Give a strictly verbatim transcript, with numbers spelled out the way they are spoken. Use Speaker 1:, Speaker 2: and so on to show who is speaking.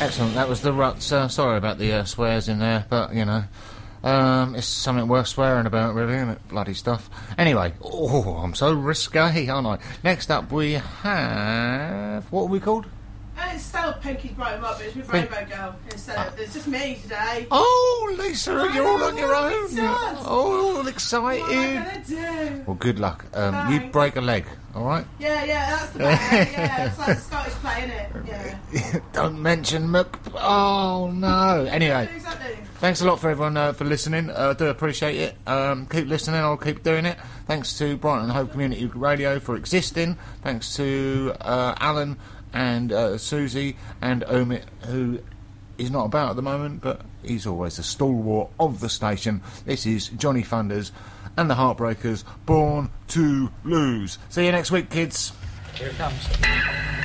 Speaker 1: Excellent. That was the Ruts. Uh, sorry about the uh, swears in there, but, you know, um, it's something worth swearing about, really, isn't it? Bloody stuff. Anyway, oh, I'm so risque, aren't I? Next up, we have... What are we called?
Speaker 2: Uh, it's still Pinky's Bright 'em Up, but it's with Rainbow Girl instead of... It's just me today.
Speaker 1: Oh, Lisa, you're all on your own.
Speaker 2: Oh,
Speaker 1: all excited.
Speaker 2: what am I going to do?
Speaker 1: Well, good luck. Um, you break a leg, all right?
Speaker 2: Yeah, yeah, that's the best. Yeah, it's like the Scottish play, innit? Yeah.
Speaker 1: Don't mention Mc... Oh, no. Anyway,
Speaker 2: Exactly.
Speaker 1: thanks a lot for everyone uh, for listening. I uh, do appreciate it. Um, keep listening. I'll keep doing it. Thanks to Brighton and Hove Community Radio for existing. Thanks to uh, Alan and uh, Susie and Omid, who is not about at the moment, but he's always the stalwart of the station. This is Johnny Thunders and the Heartbreakers, Born to Lose. See you next week, kids.
Speaker 3: Here it comes.